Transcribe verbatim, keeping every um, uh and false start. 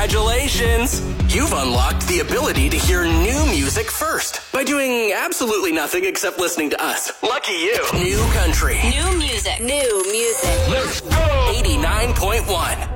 Congratulations! You've unlocked the ability to hear new music first by doing absolutely nothing except listening to us. Lucky you. New country. New music. New music. Let's go! eighty-nine point one.